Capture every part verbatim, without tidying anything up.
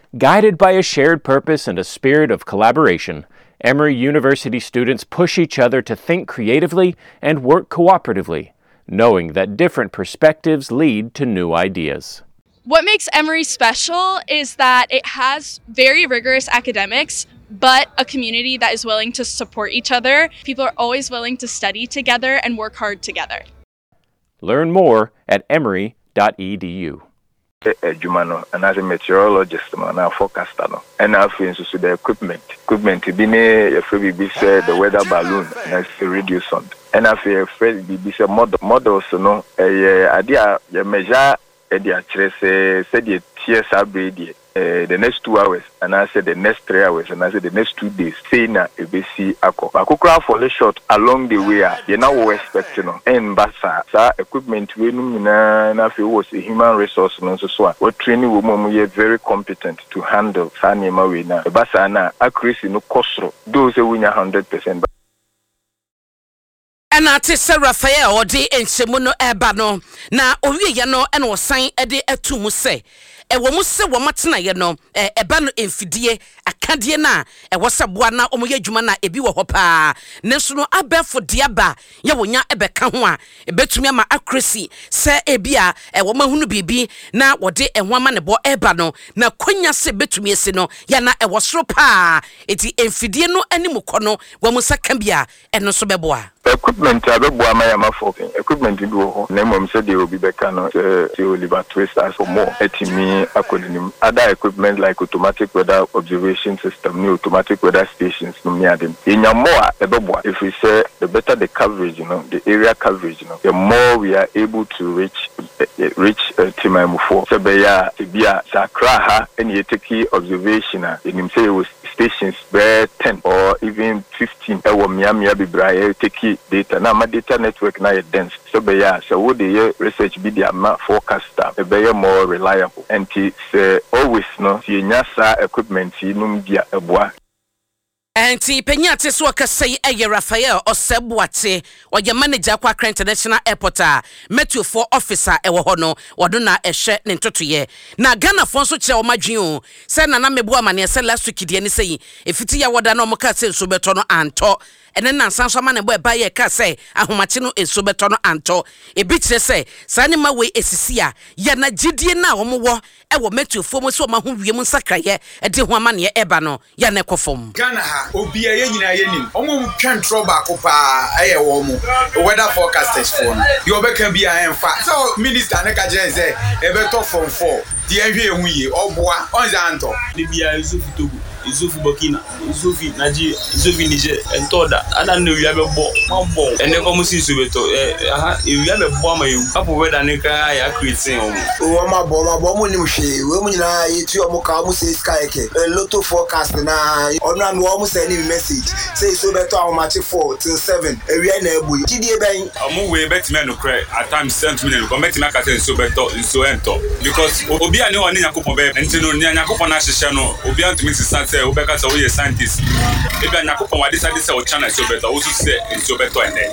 Guided by a shared purpose and a spirit of collaboration, Emory University students push each other to think creatively and work cooperatively, knowing that different perspectives lead to new ideas. What makes Emory special is that it has very rigorous academics, but a community that is willing to support each other. People are always willing to study together and work hard together. Learn more at emory dot e d u. Jumano, and as a meteorologist, and a forecaster, and I feel so the equipment. Equipment, be if we be said the weather balloon, and it's radio sound. And I feel afraid be said model models, no, a idea, the measure, a dear trace, said the tears are breedy. Uh, the next two hours, and I said the next three hours, and I said the next two days. Say na A B C ako. I could craft for the short along the way. You know we expecting no. And but sir, equipment we no na na feel was a human resource no so so. What training woman we are very competent to handle. Sani ma we na. But sir na accuracy no kosro. Those we na hundred percent. And artist Raphael or de enchemuno ebano na owie ya no ena osan ede atumu se e wo mu se wo matena ye no e eba no emfidie akadie na e wo se boa na omo ye adwuma na ebi wo hopa nenso no abefo de aba ye wonya ebeka ho a ebetumi ama accuracy se ebia e wo mahunu bibi na wo de ehwo ama ne bo eba no na kwanya se betumi ese no ya na e wo soro pa eti emfidie no animu kɔ no wo mu saka bia eno so beboa. Equipment abeboa ma yama for equipment bi wo ho na mom se de obi beka no se Oliver Twisters for more etimi akodinim other equipment like automatic weather observation system new automatic weather stations no me adem enya more ebeboa if we say the better the coverage you know the area coverage you know the more we are able to reach uh, reach uh, timamu for se be ya bia sakra ha any take observation enim say was stations where ten or even fifteen e wo miamia bibra take data na ma data network na dense so be ya so wo the research be the ma forecaster e be more reliable and say always no see nyasa equipment num dia eboa. Enti penya te so akasai eye Raphael Osebuate oye manager kwa Accra International Airport a metro for officer e wo ho no wodo na ehwe ne ntotoye na Ghana fon so kire o madwen o se na na mebu amane se last week die ne sei efiti ya woda na o mka se so beto no anto ene na sanso ma ne bo eba ye ka se ahomache no eso beto no anto e bi kire se sane ma we esisi a ya na gidie na wo mo wo e wo metro fo mo so ma ho wiem nsakraye e de ho amane eba no ya na ekofom Ghana ha obi aye nyina ye nim omo twan trouble akopa aye wo mo weather forecasters for no you obeka bia enfa so minister ne ka je say e beto from four di ehwe ehu ye oboa onzanto ni bia Yusufu Togo Yusufu Burkina Yusufu Nigeria Yusufu Niger entoda ada no wi abebo mambo ene komo si subeto eh aha e wi abebo ma yu apo weather ne ka ya creating o o ma bo ma bo mo nim hwe we mu nyina yetu o mo ka mo say sky ke lotto forecast na onu am wo mo send me message say so beto how much four till seven e wi na ebu kidie ben omo we bet me no cry at times sent me no comment na ka say so beto so ento because obi ani oni yakopon be entino ni yakopon na hihye no obi antimi sisa say obeka say we scientist ebi anyakopon wade say say o channel so beto wo so say so beto ende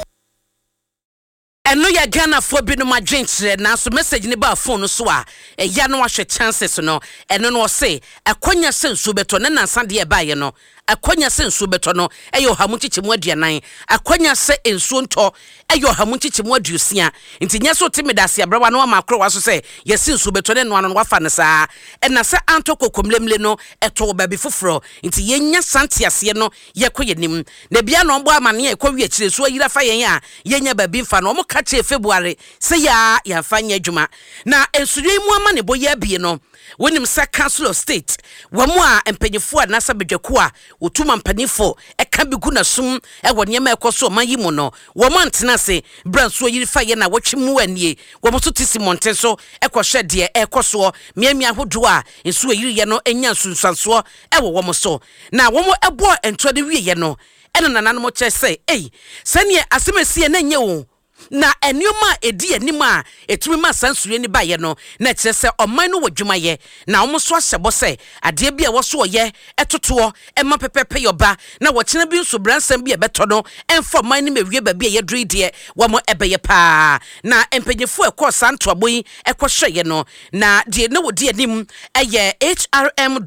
eno ya Ghana fo bi no madwenkyere na so message ne ba phone so a eya no ahwe chances no eno no say akonya sensu beto ne nansa de e ba ye no akonya sensu beto no eyo hamu chichemu aduanan akonya se ensu nto eyo hamu chichemu adusia nti nya so timidase abrawa no ma akro wa so say ye sensu beto ne no ano wafa ne saa ena se anto kokomlemle no eto ba bi foforo nti ye nya santiase no ye koye nim na bia no mbo amane ye kwa wi chire so yira fa yen a ye nya ba bi mfa no mo ka che February se ya ya fa nya adwuma na ensuye mu amane bo ye bie no wonim se council of state wo mu a empanyefo na sa bedwako a wotuma mpanifo e ka bigu na sum e wo niam ekoso ma yi mu no wo mo antena se branso yiri fa ye na wotwe mu anie wo mo so tisi monte so e ko hwe de e koso miamia hodo a ensu yiri ye no enya sunsanso e wo wo mo so na wo mo ebo ento de wie ye no e no nanan mo che say ei sane asemesi na nye wo na enioma edi anima etumi ma sansure ni baye no na kire se oman no wadwuma ye na omo so ahyebo se ade bia wo so ye etoto e ma pepepe yoba na wo kina bi nso bransam bia beto no emfa oman ni mewie ba bia ye dride wo mo ebeye pa na empanyefo ekọ santo aboyi ekọ hwe ye no na de na wodi anim eye H R M